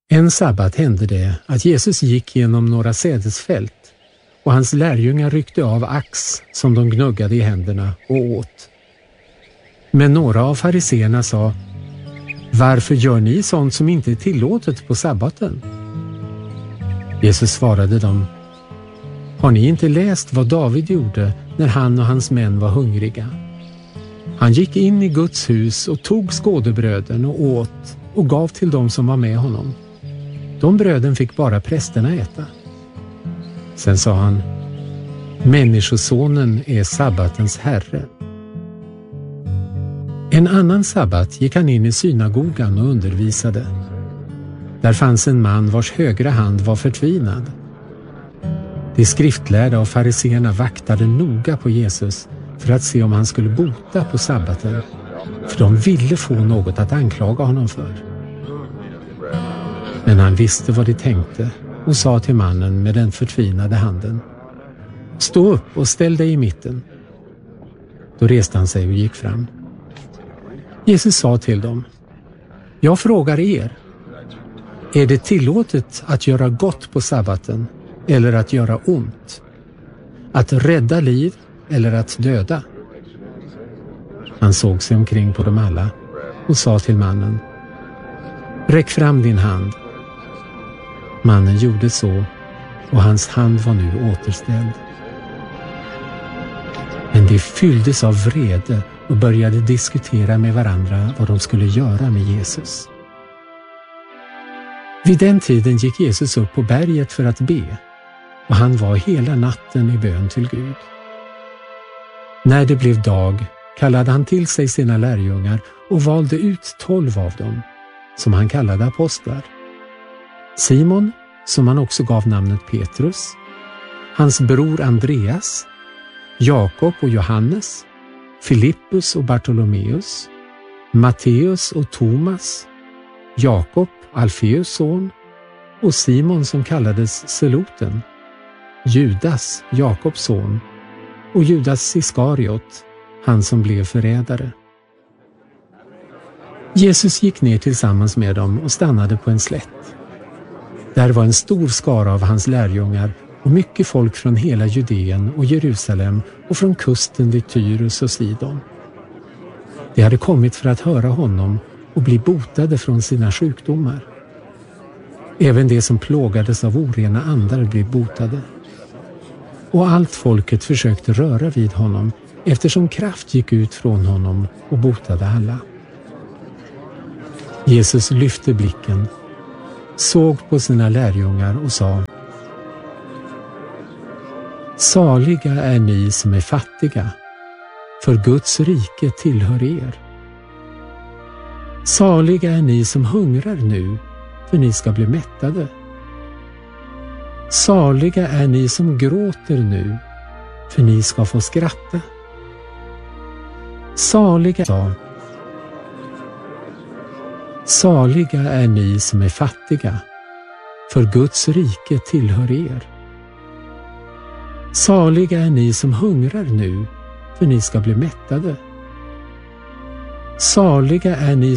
En sabbat hände det att Jesus gick genom några sädesfält och hans lärjungar ryckte av ax som de gnuggade i händerna och åt. Men några av fariseerna sa: "Varför gör ni sånt som inte är tillåtet på sabbaten?" Jesus svarade dem: "Har ni inte läst vad David gjorde när han och hans män var hungriga? Han gick in i Guds hus och tog skådebröden och åt och gav till dem som var med honom. De bröden fick bara prästerna äta." Sen sa han: "Människosonen är sabbatens herre." En annan sabbat gick han in i synagogan och undervisade. Där fanns en man vars högra hand var förtvinad. De skriftlärda och fariseerna vaktade noga på Jesus för att se om han skulle bota på sabbaten, för de ville få något att anklaga honom för. Men han visste vad de tänkte och sa till mannen med den förtvinade handen: "Stå upp och ställ dig i mitten." Då reste han sig och gick fram. Jesus sa till dem: "Jag frågar er, är det tillåtet att göra gott på sabbaten eller att göra ont? Att rädda liv eller att döda?" Han såg sig omkring på dem alla och sa till mannen: "Räck fram din hand." Mannen gjorde så och hans hand var nu återställd. Men de fylldes av vrede och började diskutera med varandra vad de skulle göra med Jesus. Vid den tiden gick Jesus upp på berget för att be, och han var hela natten i bön till Gud. När det blev dag kallade han till sig sina lärjungar och valde ut 12 av dem, som han kallade apostlar. Simon, som han också gav namnet Petrus, hans bror Andreas, Jakob och Johannes, Filippus och Bartolomeus, Matteus och Thomas, Jakob, Alfeus son, och Simon som kallades Seloten, Judas, Jakobs son, och Judas Iskariot, han som blev förrädare. Jesus gick ner tillsammans med dem och stannade på en slätt. Där var en stor skara av hans lärjungar och mycket folk från hela Judeen och Jerusalem och från kusten vid Tyrus och Sidon. De hade kommit för att höra honom och bli botade från sina sjukdomar. Även de som plågades av orena andar blev botade. Och allt folket försökte röra vid honom, eftersom kraft gick ut från honom och botade alla. Jesus lyfte blicken, såg på sina lärjungar och sa: "Saliga är ni som är fattiga, för Guds rike tillhör er. Saliga är ni som hungrar nu, för ni ska bli mättade. Saliga är ni som gråter nu, för ni ska få skratta. Saliga är ni som är fattiga, för Guds rike tillhör er. Saliga är ni som hungrar nu, för ni ska bli mättade. Saliga är ni